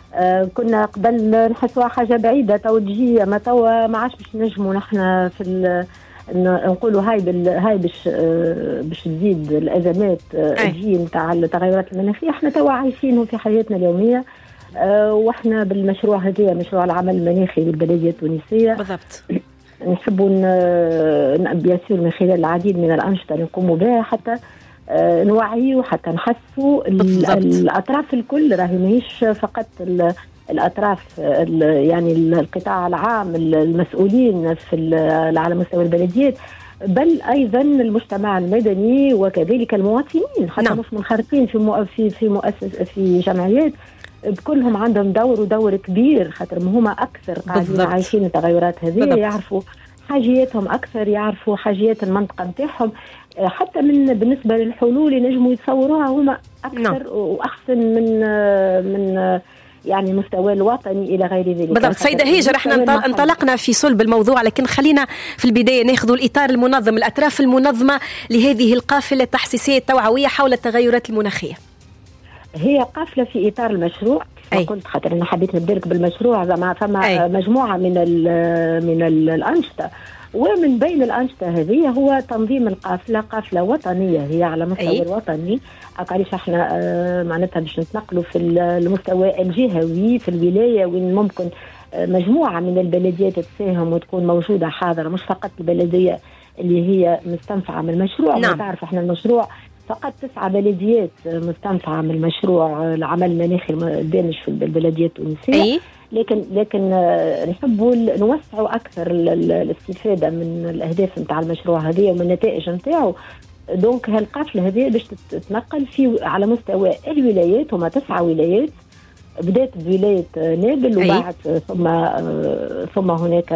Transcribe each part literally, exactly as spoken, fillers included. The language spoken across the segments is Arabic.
آه كنا قبل نحسوها حاجه بعيده تو تجي، ما توا ما عادش باش نجموا نحن في نقولوا هاي بال... هاي باش آه باش تزيد الازمات تجي آه نتاع التغيرات المناخيه. احنا توا عايشينهم في حياتنا اليوميه، آه واحنا بالمشروع هذا مشروع العمل المناخي للبلديه التونسيه بالضبط نحبوا بياسير من خلال العديد من الانشطه اللي نقوموا بها حتى آه نوعيوا حتى نحسوا الاطراف الكل. راهي ماهيش فقط الاطراف يعني القطاع العام المسؤولين في على مستوى البلديات، بل ايضا المجتمع المدني وكذلك المواطنين حتى نعم. مش منخرطين في في في مؤسس في جمعيات، كلهم عندهم دور ودور كبير، خاطر هما اكثر قاعدين عايشين التغيرات هذه، يعرفوا حاجياتهم اكثر، يعرفوا حاجيات المنطقه نتاعهم، حتى من بالنسبه للحلول ينجموا يتصوروها هما اكثر نعم. واحسن من من يعني مستوى الوطني الى غير ذلك. بالضبط سيده هاجر، احنا انطلقنا في صلب الموضوع، لكن خلينا في البدايه ناخذ الاطار المنظم، الاطراف المنظمه لهذه القافله التحسيسيه التوعويه حول التغيرات المناخيه. هي قافله في اطار المشروع، قلت خاطر انا حبيت نبارك بالمشروع، زعما فما أي. مجموعه من ال من ال الانشطه، ومن بين الانشطه هذه هو تنظيم القافله، قافله وطنيه هي على مستوى الوطني. علاش احنا آه معناتها باش نتنقلوا في المستوى الجهوي في الولايه، وين ممكن آه مجموعه من البلديات تساهم وتكون موجوده حاضره، مش فقط البلديه اللي هي مستنفعه من المشروع. نعم. تعرف احنا المشروع فقط تسعة بلديات مستنفعه من المشروع العمل المناخي الدامج في البلديات التونسيه. أي. لكن لكن نحبوا نوسعوا اكثر الاستفاده من الاهداف نتاع المشروع هذه ومن النتائج نتاعو. دونك هالقافله هذه باش تتنقل في على مستوى الولايات، هما تسعة ولايات، بدات بولايه نابل وبعد ثم ثم هناك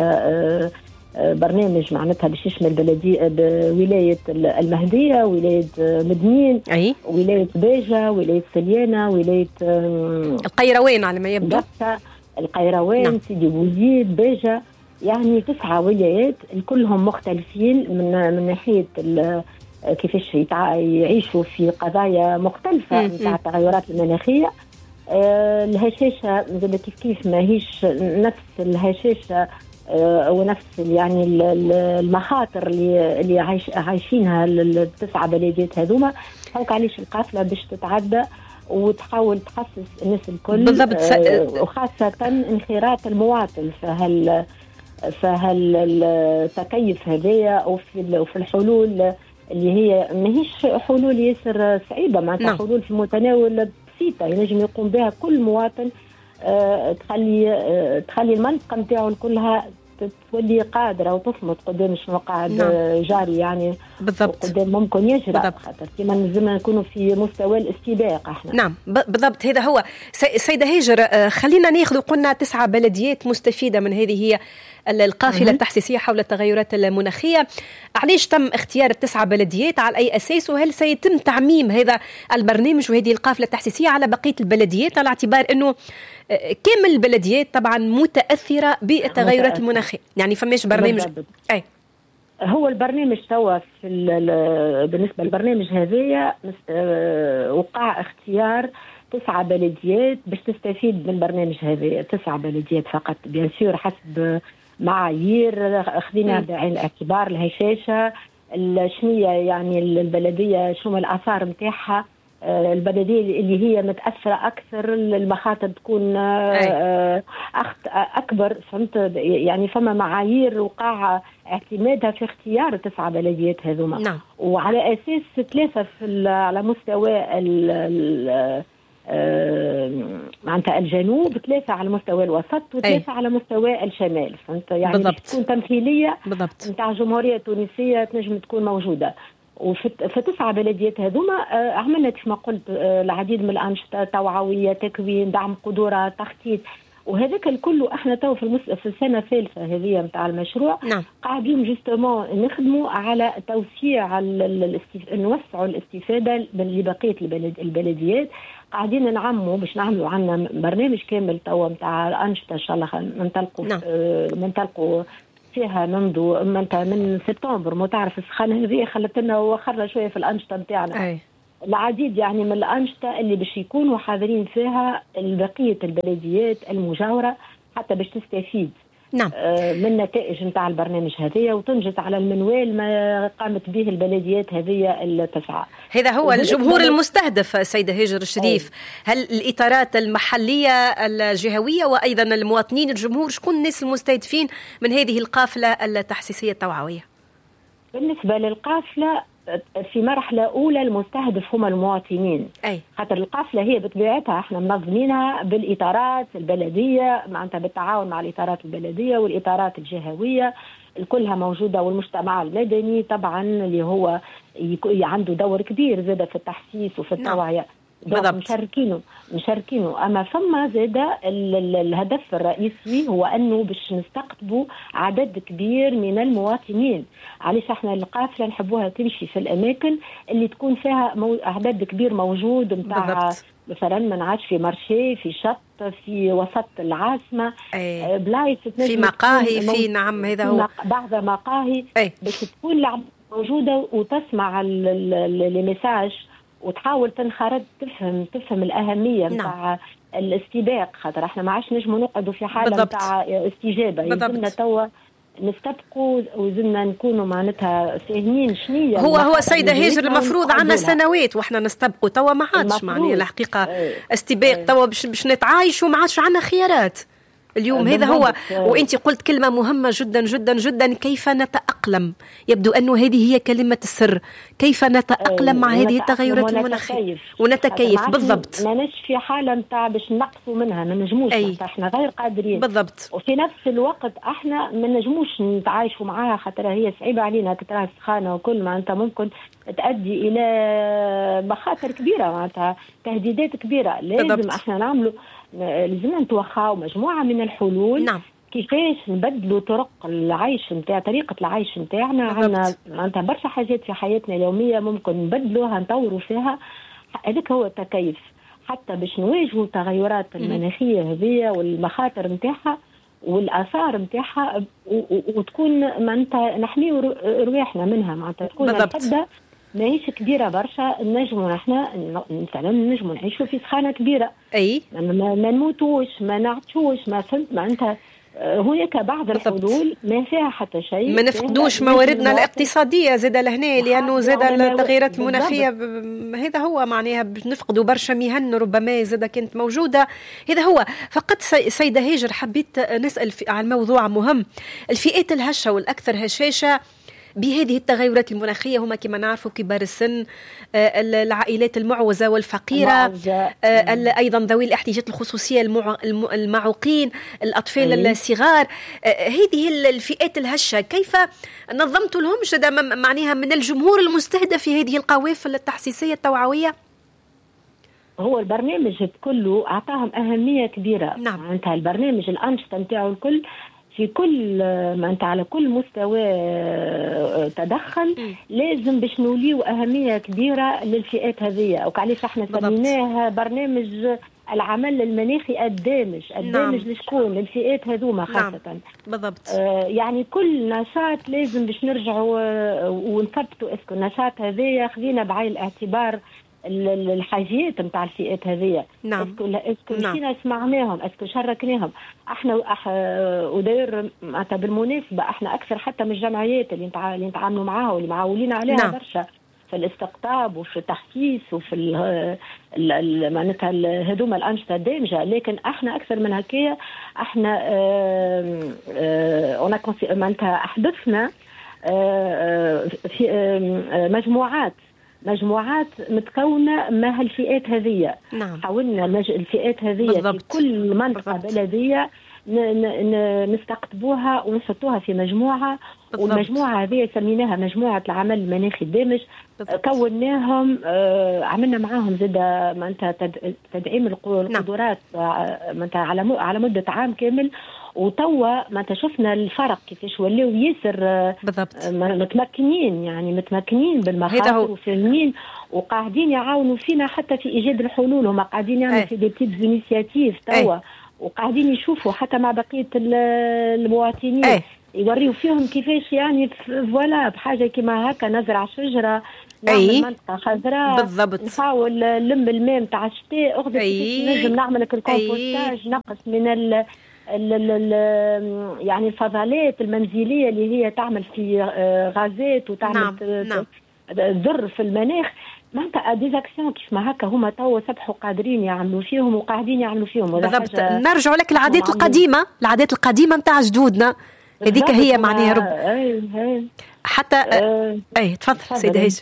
برنامج معناتها باش يشمل بلديه بولايه المهديه، ولايه مدنين، أي. ولايه باجه، ولايه سليانه، ولايه القيروان على ما يبدو، القيروان، نعم. سيدي بوزيد، باجه، يعني تسعة ولايات كلهم مختلفين من من ناحيه كيفاش يعيشوا في قضايا مختلفه نتاع التغيرات المناخيه. آه الهشاشه زي كيف كيف ماهيش نفس الهشاشه آه ونفس يعني المخاطر اللي اللي عايش عايشينها التسعه بلديات هذوما. هاك علاش القافله باش تتعدى وتحاول تخصص الناس الكل بالضبط، آه وخاصه انخراط المواطن فهال فهالتكيف هذايا وفي وفي الحلول اللي هي ماهيش حلول ياسر صعيبه، معناتها حلول في متناول بسيطه ينجم يقوم بها كل مواطن، آه تخلي آه تخلي المنطقه نتاعو كلها تولي قادره وتصمت قدام شنو قاعد نعم. جاري يعني بالضبط، قدام ممكن يجرى، خاطر كيما لازمنا نكونوا في مستوى الاستباق احنا. نعم بالضبط، هذا هو. سيده هاجر، خلينا ناخذ، قلنا تسعة بلديات مستفيده من هذه هي القافله التحسيسيه حول التغيرات المناخيه. علاش تم اختيار التسعة بلديات؟ على اي اساس؟ وهل سيتم تعميم هذا البرنامج وهذه القافله التحسيسيه على بقيه البلديات، على اعتبار انه كامل البلديات طبعا متاثره بالتغيرات المناخيه؟ يعني فماش برنامج اي هو البرنامج توا في بالنسبه للبرنامج هذايا وقع اختيار تسعة بلديات باش تستفيد من البرنامج هذا، تسعة بلديات فقط بيان سور حسب معايير اخذينها بعين الاعتبار، الهشاشه شنية يعني البلديه شنو الاثار نتاعها، البلديه اللي هي متاثره اكثر المخاطر تكون اكبر، فهمت يعني فما معايير وقع اعتمادها في اختيار تسعة بلديات هذوما. نعم. وعلى اساس ثلاثه في على مستوى ال آه معناتها الجنوب، ثلاثة على مستوى الوسط، وثلاثة على مستوى الشمال، فهمت يعني بالضبط. تكون تمثيلية نتاع الجمهورية التونسية تنجم تكون موجودة. وفي تسعة بلديات هذوما آه عملنا كيف ما قلت آه العديد من الأنشطة توعوية، تكوين، دعم قدرات، تخطيط، وهذاك الكل احنا تو في, المس... في السنه الثالثه هذه نتاع المشروع. نعم. قاعدين جوستومون نخدموا على توسيع الاستف... نوسعوا الاستفاده لبقيه البلد... البلديات، قاعدين نعموا باش نعملوا عندنا برنامج كامل تو نتاع الانشطه ان شاء الله ننطلقوا. نعم. آه ننطلقوا فيها منذ من من سبتمبر، ما تعرف السخانه هذه خلت لنا وخرنا شويه في الانشطه نتاعنا. العديد يعني من الأنشطة اللي باش يكونوا حاضرين فيها بقية البلديات المجاورة حتى باش تستفيد نعم. من نتائج نتاع البرنامج هذه وتنجز على المنوال ما قامت به البلديات هذه التسعة. هذا هو الجمهور المستهدف سيدة هاجر الشريف. هل الإطارات المحلية الجهوية وأيضا المواطنين الجمهور، شكون الناس المستهدفين من هذه القافلة التحسيسية التوعوية؟ بالنسبة للقافلة في مرحلة أولى المستهدف هم المواطنين، أي. خاطر القافلة هي بطبيعتها احنا منظمينها بالإطارات البلدية معناتها بالتعاون مع الإطارات البلدية والإطارات الجهوية كلها موجودة، والمجتمع المدني طبعا اللي هو عنده دور كبير زاد في التحسيس وفي التوعية. بالضبط. مشاركينه مشاركينه اما ثم زاد الهدف الرئيسي هو انه باش نستقطبوا عدد كبير من المواطنين. علاش احنا القافله نحبوها تمشي في الاماكن اللي تكون فيها مو... عدد كبير موجود نتاع مثلا ما نعرفش في مارشي، في شط، في وسط العاصمه، بلايص في مقاهي، في نعم هذا هو بعض مقاهي باش تكون موجوده وتسمع الميساج وتحاول تنخرط تفهم تفهم الأهمية نتاع الاستباق، خاطر احنا ما عادش نجموا نقعدوا في حالة نتاع استجابة، يلزمنا توا نستبقوا وزلنا نكونوا معناتها فاهمين شنية هو هو سيدة هاجر المفروض عنا سنوات واحنا نستبقوا توا ما عادش معناها الحقيقة ايه استباق ايه توا باش باش نتعايشوا ما عادش عنا خيارات اليوم. هذا هو. وانت قلت كلمة مهمة جدا جدا جدا، كيف نتأقلم. يبدو أنه هذه هي كلمة السر، كيف نتأقلم مع هذه التغيرات المناخية ونتكيف. بالضبط. ماناش في حالة نتاع باش نقصوا منها، ما نجموش، احنا غير قادرين. بالضبط. وفي نفس الوقت احنا ما نجموش نتعايشوا معها خاطر هي صعيبة علينا، كترها سخانة وكل ما انت ممكن تؤدي إلى مخاطر كبيرة معناتها تهديدات كبيرة. لازم بالضبط. احنا نعملوا لازم نتوخاو مجموعة من الحلول. نعم. كيفاش نبدلوا طرق العيش نتاع طريقة العيش نتاعنا. عندنا معناتها برشا حاجات في حياتنا اليومية ممكن نبدلوها نطوروا فيها. هذاك هو التكيف حتى باش نواجهوا التغيرات المناخية هذه والمخاطر نتاعها والآثار نتاعها وتكون معناتها نحميوا رواحنا منها، معناتها تكون الحدة ماهيش كبيرة برشا نجموا نحنا مثلا نجموا نعيشوا في سخانة كبيرة. أي. ما, ما نموتوش ما نعطشوش ما فهمت معناتها هناك بعض الحلول ما فيها حتى شيء. ما نفقدوش مواردنا الاقتصادية زاد لهنا لأنه زاد التغييرات المناخية ب... هذا هو معناها نفقدوا برشا مهن ربما زاد كانت موجودة. هذا هو. فقط سيدة هاجر حبيت نسأل عن موضوع مهم، الفئات الهشة والأكثر هشاشة بهذه التغيرات المناخية هم كما نعرفوا كبار السن، العائلات المعوزة والفقيرة، أيضا ذوي الاحتياجات الخصوصية المعوقين، الأطفال أيه. الصغار. هذه الفئات الهشة كيف نظمت لهم جدا معناها من الجمهور المستهدف في هذه القوافل التحسيسية التوعوية؟ هو البرنامج كله أعطاهم أهمية كبيرة. نعم. انت البرنامج الأنشطة نتاعو الكل في كل ما انت على كل مستوى تدخل م. لازم باش نوليو أهمية كبيرة للفئات هذه. وعليش احنا سميناها برنامج العمل المناخي الدامج. الدامج نعم. لشكون؟ للفئات هذوما خاصة. نعم. بالضبط. آه يعني كل نشاط لازم باش نرجعوا ونثبتوا اسكو النشاط هذا خذينا بعين الاعتبار الحاجيات نتاع الفئات هذه. نعم. اسكو اسكو مشينا سمعناهم، اسكو شاركناهم احنا أح... وداير معناتها بالمناسبه احنا اكثر حتى من الجمعيات اللي نتع... اللي نتعاملوا معاها واللي معولين عليها. نعم. برشا في الاستقطاب وفي التحسيس وفي ال... معناتها هذوما الانشطه الدامجه، لكن احنا اكثر من هكايا احنا اه... اه... معناتها احدثنا اه... في اه... مجموعات مجموعات متكونة مع الفئات هذه. نعم. حاولنا مج... الفئات هذه في كل منطقة بالضبط. بلدية ن... ن... نستقطبوها ونحطوها في مجموعة. بالضبط. والمجموعة هذه سميناها مجموعة العمل المناخي الدامج. بالضبط. كوناهم آه... عملنا معاهم زاد معناتها تد... تدعيم القدرات. نعم. معناتها على م... على مدة عام كامل. وتوا ما شفنا الفرق كيفاش ولاو ياسر بالضبط متمكنين، يعني متمكنين بالمخاطر وفاهمين وقاعدين يعاونوا فينا حتى في ايجاد الحلول. هما قاعدين يعملوا في دي بتيت انيشياتيف توا وقاعدين يشوفوا حتى مع بقيه المواطنين أي. يوريوا فيهم كيفاش يعني فوالا بحاجه كيما هكا نزرع شجره نعمل أي. منطقه خضراء بالضبط. نحاول نلم الماء نتاع الشتاء اخذ كيفاش نجم نعمل الكومبوستاج نقص من ال ال ال يعني الفضلات المنزليه اللي هي تعمل في غازات وتعمل نعم. ضر في المناخ. معناتها ديزاكسيون كيف ما هكا هما توا سبحوا قادرين يعملوا فيهم وقاعدين يعملوا فيهم. بالضبط. نرجعوا لك العادات القديمه العادات القديمه نتاع جدودنا هذيك هي معناها رب اي اي حتى أه اي تفضل سيدة هاجر.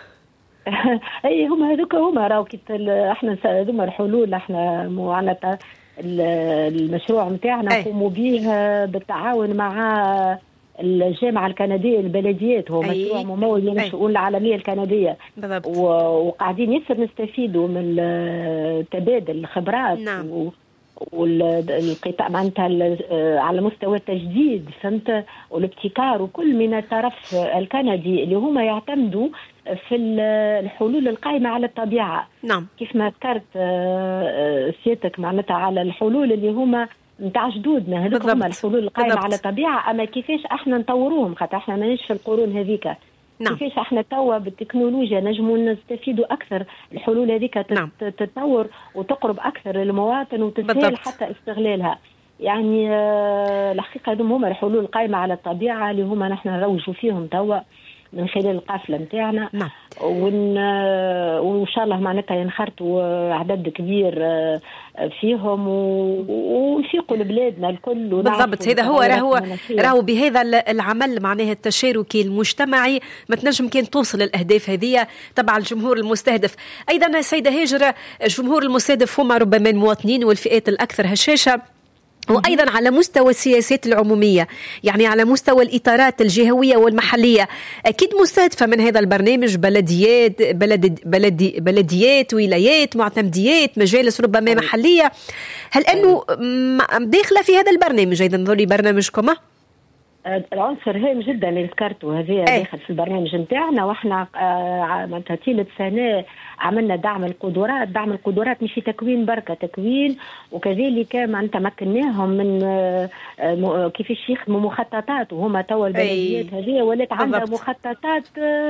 اي هما هذوك هما راهو كي احنا هذوما الحلول احنا معناتها المشروع نتاعنا نقوموا به بالتعاون مع الجامعة الكندية للبلديات. هو أي. مشروع ممول من الشؤون العالمية الكندية بالضبط. وقاعدين يسر نستفيدوا من تبادل الخبرات نعم. و... والقطاع معناتها على مستوى التجديد فهمت والابتكار وكل من الطرف الكندي اللي هما يعتمدوا في الحلول القائمة على الطبيعة نعم. كيف ما ذكرت سيادتك معناتها على الحلول اللي هما نتاع جدودنا هذوك هما الحلول القائمة بالضبط. على الطبيعة. أما كيفاش احنا نطوروهم خاطر احنا مانيش في القرون هذيك نعم. كيفاش احنا توا بالتكنولوجيا نجموا نستفيدوا اكثر الحلول هذيك نعم. تتطور وتقرب اكثر للمواطن وتسهل حتى استغلالها. يعني آه الحقيقه هما الحلول القائمه على الطبيعه اللي هما نحن نروجوا فيهم توا من خلال القافله نتاعنا نعم. وان وان شاء الله معناتها ينخرطوا عدد كبير فيهم ونفيقوا لبلادنا الكل. بالضبط. هذا هو راهو راهو بهذا العمل معناها التشاركي المجتمعي ما تنجم كان توصل الاهداف هذه تبع الجمهور المستهدف. ايضا سيده هاجر الجمهور المستهدف هما ربما المواطنين والفئات الاكثر هشاشه وأيضا على مستوى السياسات العمومية يعني على مستوى الإطارات الجهوية والمحلية أكيد مستهدفة من هذا البرنامج بلديات بلد بلدي بلديات ولايات معتمديات مجالس ربما محلية. هل أنه داخلة في هذا البرنامج أيضا ذولي برنامجكم؟ العنصر هام جدا اللي ذكرته هذه داخل في البرنامج نتاعنا واحنا معناتها طيلة سنة عملنا دعم القدرات. دعم القدرات مش تكوين بركة تكوين وكذلك معناتها مكناهم من كيفاش يخدموا مخططات وهما توا البلديات هذه ولات عندها مخططات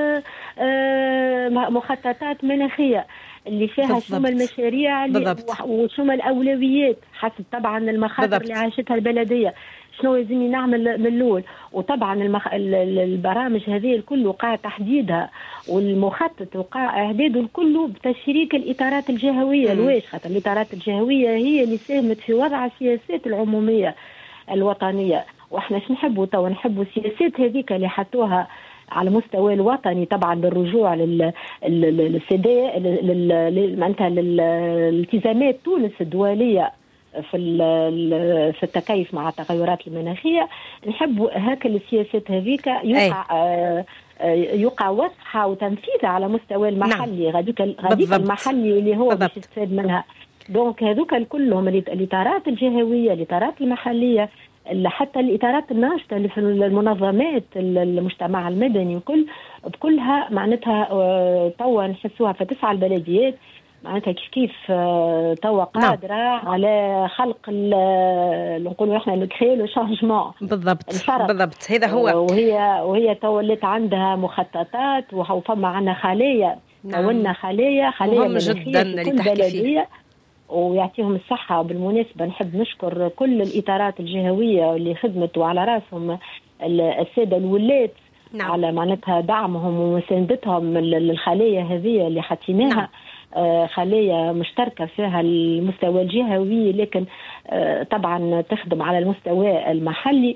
مخططات مناخية اللي فيها شوما المشاريع وشوما الأولويات حسب طبعا المخاطر بالضبط. اللي عاشتها البلدية شنو لازم نعمل من الأول. وطبعا المخ... البرامج هذه الكل وقع تحديدها والمخطط وقع إعداده الكل بتشريك الإطارات الجهوية الواش خاطر الإطارات الجهوية هي اللي ساهمت في وضع السياسات العمومية الوطنية. واحنا شو نحبوا توا نحبوا السياسات هذيك اللي حطوها على مستوى الوطني طبعا بالرجوع لل للسداء معناتها للالتزامات تونس الدولية في في التكيف مع التغيرات المناخيه. نحب هكا السياسات هذيك يقع آه يقع وضعها وتنفيذها على مستوى المحلي نعم. غاديك غاديك المحلي اللي هو باش يستفاد منها. دونك هذوك كلهم الاطارات الجهويه الاطارات المحليه حتى الاطارات الناشطه اللي في المنظمات المجتمع المدني وكل بكلها معناتها آه توا نحسوها في تسعة البلديات معناتها كيف كيف توا قادرة نعم. على خلق نقولوا احنا نكريو شانجمون بالضبط بالضبط هذا هو. وهي وهي توا ولات عندها مخططات وفما عندنا خلايا نعم. تولنا خلايا خلايا جدا اللي تحكي فيه ويعطيهم الصحة. بالمناسبة نحب نشكر كل الإطارات الجهوية اللي خدمتوا على راسهم السادة الولاة نعم. على معناتها دعمهم ومساندتهم للخلايا هذه اللي حطيناها نعم. خلية مشتركة فيها المستوى الجهوي لكن طبعا تخدم على المستوى المحلي.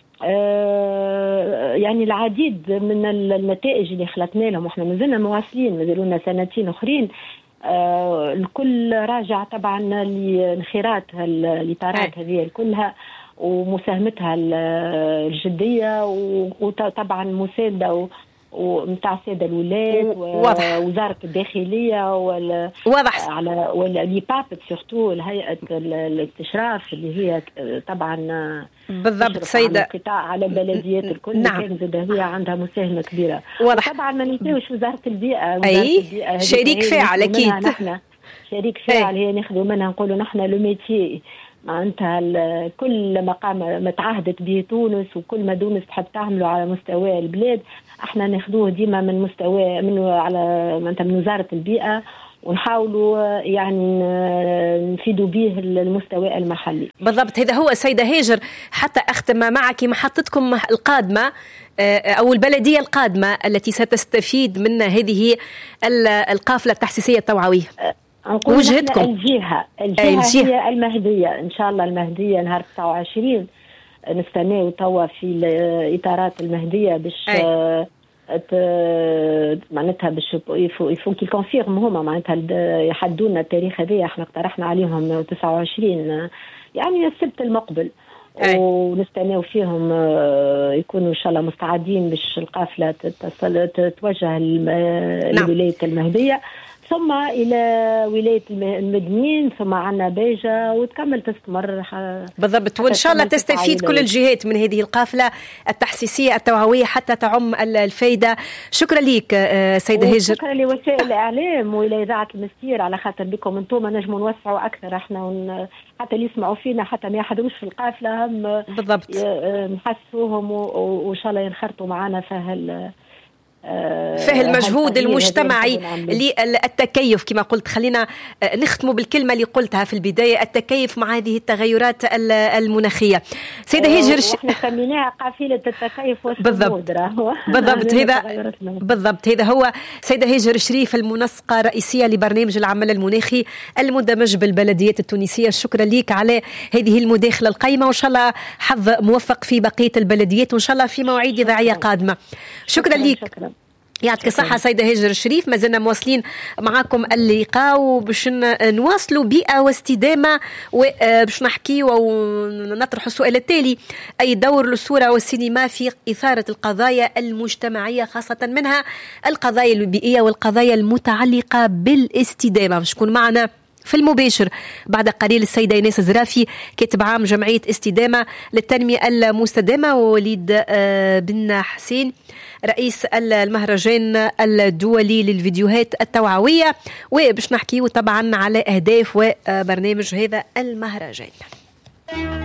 يعني العديد من النتائج اللي خلقنا لهم واحنا مازلنا مواصلين مازالونا سنتين اخرين الكل راجع طبعا لانخراط الإطارات هذه كلها ومساهمتها الجدية وطبعا مساندة ومتاع السادة الولاة ووزارة الداخلية وال واضح على واللي بابت سورتو الهيئة الاستشراف اللي هي طبعا بالضبط سيدة القطاع على البلديات الكل نعم. كان زاد هي عندها مساهمة كبيرة. واضح. طبعا ما ننساوش وزارة البيئة وزارة أي البيئة شريك فاعل أكيد نحن شريك فاعل هي ناخذوا منها نقولوا نحن لو ميتي معناتها كل مقام متعهدت به تونس وكل ما تونس تحب تعمله على مستوى البلاد احنا ناخذوه ديما من مستوى من على معناتها من وزارة البيئة، ونحاولوا يعني نفيدوا به المستوى المحلي. بالضبط، هذا هو سيدة هاجر. حتى أختم معك محطتكم القادمة أو البلدية القادمة التي ستستفيد من هذه القافلة التحسيسية التوعوية، وجهتكم الجهة الجهة هي المهدية إن شاء الله. المهدية نهار تسعة وعشرين نستناو توا في الإطارات المهدية باش معناتها باش يفو كي كونفيرم هما معناتها يحدونا التاريخ هذا. احنا اقترحنا عليهم تسعة وعشرين يعني السبت المقبل، ونستناو فيهم يكونوا ان شاء الله مستعدين باش القافله تتوجه لولايه المهديه ثم إلى ولاية المدنين ثم عنا بيجة وتكمل تستمر. بالضبط، وإن شاء الله تستفيد كل الجهات من هذه القافلة التحسيسية التوعوية حتى تعم الفايدة. شكرا لك سيدة هاجر. شكرا لوسائل الإعلام وإلى إذاعة المسير على خاطر بكم أنتم نجموا نوسعوا أكثر احنا ون... حتى اللي يسمعوا فينا حتى ما يحضروش في القافلة هم بالضبط نحسوهم وإن شاء الله ينخرطوا معنا فهل فيه المجهود المجتمعي للتكيف كما قلت. خلينا نختم بالكلمة اللي قلتها في البداية، التكيف مع هذه التغيرات المناخية. سيدة هاجر احنا سميناها قافلة التكيف بالضبط بالضبط هذا بالضبط هذا هو سيدة هاجر شريف، المنسقة الرئيسية لبرنامج العمل المناخي المندمج بالبلديات التونسية. شكرا لك على هذه المداخلة القيمة، وإن شاء الله حظ موفق في بقية البلديات وإن شاء الله في مواعيد إذاعية قادمة. شكرا لك، يعطيك الصحة سيدة هاجر الشريف. ما زلنا مواصلين معكم اللقاء وباش نواصلوا بيئة واستدامة وباش نحكي ونطرح السؤال التالي: أي دور للصورة والسينما في إثارة القضايا المجتمعية خاصة منها القضايا البيئية والقضايا المتعلقة بالاستدامة؟ باش تكون معنا في المباشر بعد قليل السيدة إيناس زرافي، كاتب عام جمعية استدامة للتنمية المستدامة، ووليد بن حسين رئيس المهرجان الدولي للفيديوهات التوعوية، وباش نحكيه طبعا على أهداف وبرنامج هذا المهرجان.